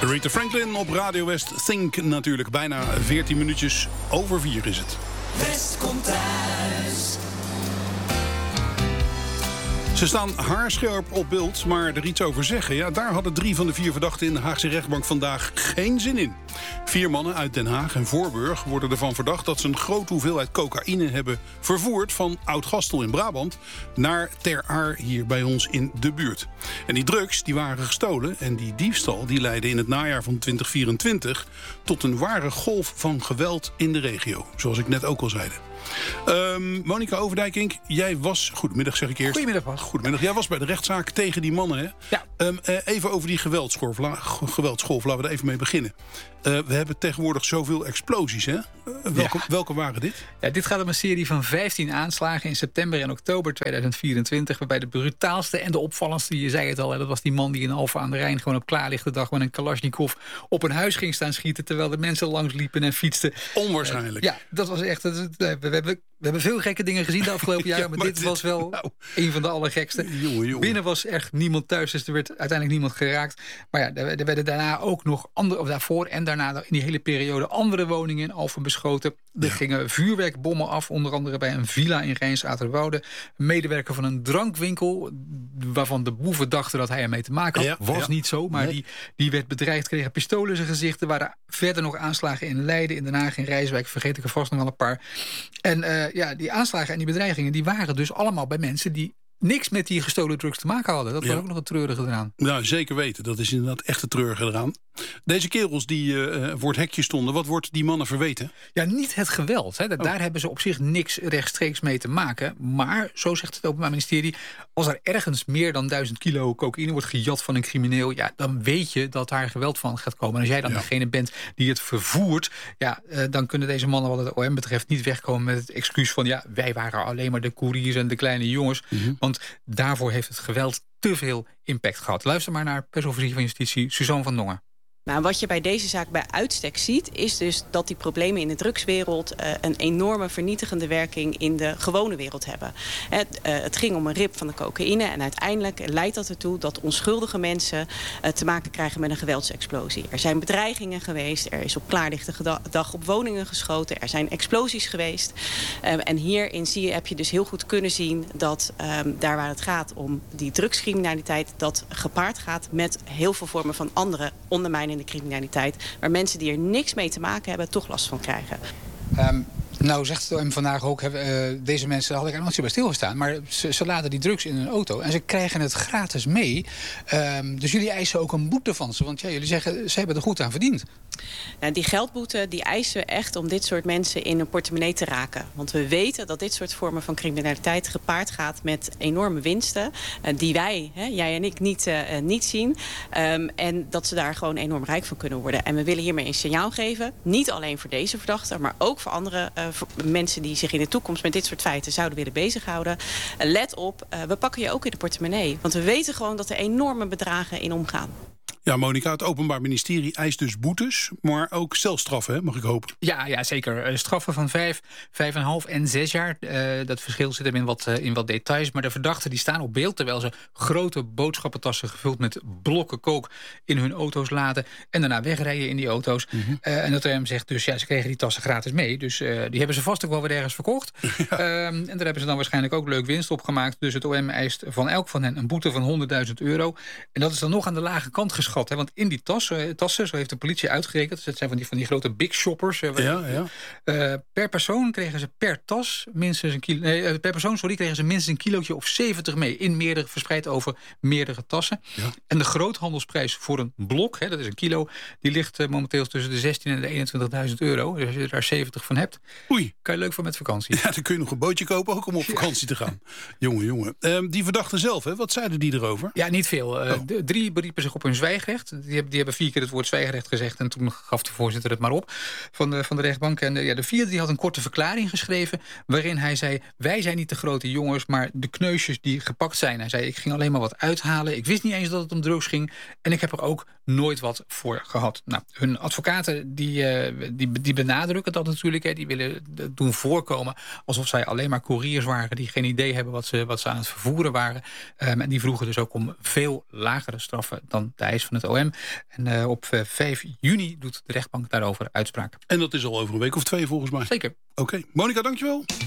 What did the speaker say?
Aretha Franklin op Radio West. Think natuurlijk. Bijna 14 minuutjes over 4 is het. West komt thuis. Ze staan haarscherp op beeld, maar er iets over zeggen. Ja, daar hadden 3 van de 4 verdachten in de Haagse rechtbank vandaag geen zin in. 4 mannen uit Den Haag en Voorburg worden ervan verdacht dat ze een grote hoeveelheid cocaïne hebben vervoerd van Oud-Gastel in Brabant naar Ter Aar hier bij ons in de buurt. En die drugs die waren gestolen en die diefstal die leidde in het najaar van 2024 tot een ware golf van geweld in de regio. Zoals ik net ook al zei. Monica Overdijkink, jij was... Goedemiddag zeg ik eerst. Goedemiddag, Bas. Goedemiddag. Jij was bij de rechtszaak tegen die mannen, hè? Ja. Even over die geweldsgolf. Laten we er even mee beginnen. We hebben tegenwoordig zoveel explosies, hè? Welke waren dit? Ja, dit gaat om een serie van 15 aanslagen in september en oktober 2024... waarbij de brutaalste en de opvallendste, je zei het al... dat was die man die in Alphen aan de Rijn gewoon op klaarlichte dag... met een Kalashnikov op een huis ging staan schieten... terwijl de mensen langs liepen en fietsten. Onwaarschijnlijk. Ja, dat was echt... We hebben veel gekke dingen gezien de afgelopen jaren... maar dit was wel een van de allergekste. Jongen. Binnen was echt niemand thuis, dus er werd uiteindelijk niemand geraakt. Maar ja, er werden daarna ook nog daarvoor en daarna in die hele periode andere woningen in Alphen beschoten. Er gingen vuurwerkbommen af, onder andere bij een villa in Rijns-Aterwoude. Een medewerker van een drankwinkel, waarvan de boeven dachten dat hij ermee te maken had. Was niet zo, maar die werd bedreigd, kregen pistolen in zijn gezicht. Er waren verder nog aanslagen in Leiden, in Den Haag, in Rijswijk. Vergeet ik er vast nog wel een paar. En die aanslagen en die bedreigingen, die waren dus allemaal bij mensen die niks met die gestolen drugs te maken hadden. Dat was ook nog een treurige eraan. Nou, zeker weten. Dat is inderdaad echt een treurige eraan. Deze kerels die voor het hekje stonden, wat wordt die mannen verweten? Ja, niet het geweld. Hè. Daar hebben ze op zich niks rechtstreeks mee te maken. Maar, zo zegt het Openbaar Ministerie, als er ergens meer dan 1000 kilo cocaïne wordt gejat van een crimineel, ja, dan weet je dat daar geweld van gaat komen. En als jij dan degene bent die het vervoert, dan kunnen deze mannen wat het OM betreft niet wegkomen met het excuus van wij waren alleen maar de koeriers en de kleine jongens. Want daarvoor heeft het geweld te veel impact gehad. Luister maar naar persofficier van Justitie Suzanne van Dongen. Nou, wat je bij deze zaak bij uitstek ziet, is dus dat die problemen in de drugswereld een enorme vernietigende werking in de gewone wereld hebben. Het ging om een rip van de cocaïne en uiteindelijk leidt dat ertoe dat onschuldige mensen te maken krijgen met een geweldsexplosie. Er zijn bedreigingen geweest, er is op klaarlichte dag op woningen geschoten, er zijn explosies geweest. En hierin heb je dus heel goed kunnen zien dat daar waar het gaat om die drugscriminaliteit, dat gepaard gaat met heel veel vormen van andere ondermijningen in de criminaliteit, waar mensen die er niks mee te maken hebben toch last van krijgen. Nou zegt het OM vandaag ook, deze mensen had ik er nog niet bij stilgestaan, maar ze laden die drugs in hun auto en ze krijgen het gratis mee. Dus jullie eisen ook een boete van ze, want jullie zeggen ze hebben er goed aan verdiend. Nou, die geldboete die eisen we echt om dit soort mensen in hun portemonnee te raken. Want we weten dat dit soort vormen van criminaliteit gepaard gaat met enorme winsten die wij, jij en ik, niet zien. En dat ze daar gewoon enorm rijk van kunnen worden. En we willen hiermee een signaal geven, niet alleen voor deze verdachten, maar ook voor andere mensen die zich in de toekomst met dit soort feiten zouden willen bezighouden. Let op, we pakken je ook in de portemonnee. Want we weten gewoon dat er enorme bedragen in omgaan. Ja, Monica, het Openbaar Ministerie eist dus boetes, maar ook celstraffen, hè, mag ik hopen. Ja, zeker. Straffen van 5, 5,5 en 6 jaar. Dat verschil zit hem in wat details. Maar de verdachten die staan op beeld terwijl ze grote boodschappentassen gevuld met blokken kook in hun auto's laden en daarna wegrijden in die auto's. En dat OM zegt dus, ze kregen die tassen gratis mee. Dus die hebben ze vast ook wel weer ergens verkocht. En daar hebben ze dan waarschijnlijk ook leuk winst op gemaakt. Dus het OM eist van elk van hen een boete van €100.000. En dat is dan nog aan de lage kant geschat. Hè? Want in die tassen, zo heeft de politie uitgerekend, dus dat zijn van die grote big shoppers. Per persoon kregen ze per tas minstens een kilo. Nee, per persoon, kregen ze minstens een kilootje of 70 mee. Verspreid over meerdere tassen. Ja. En de groothandelsprijs voor een blok, dat is een kilo, die ligt momenteel tussen de 16 en de €21.000. Dus als je er daar 70 van hebt, kan je leuk voor met vakantie. Ja, dan kun je nog een bootje kopen, ook om op vakantie te gaan. Jongen. Die verdachten zelf, wat zeiden die erover? Ja, niet veel. 3 beriepen zich op hun zwijgrecht. Die hebben 4 keer het woord zwijgrecht gezegd en toen gaf de voorzitter het maar op van de rechtbank. En de vierde die had een korte verklaring geschreven waarin hij zei, wij zijn niet de grote jongens, maar de kneusjes die gepakt zijn. Hij zei, ik ging alleen maar wat uithalen. Ik wist niet eens dat het om drugs ging en ik heb er ook nooit wat voor gehad. Nou, hun advocaten die benadrukken dat natuurlijk. Die willen doen voorkomen alsof zij alleen maar couriers waren die geen idee hebben wat ze aan het vervoeren waren. En die vroegen dus ook om veel lagere straffen dan de eis van van het OM. En op 5 juni doet de rechtbank daarover uitspraak. En dat is al over een week of 2 volgens mij. Zeker. Oké. Monica, dankjewel.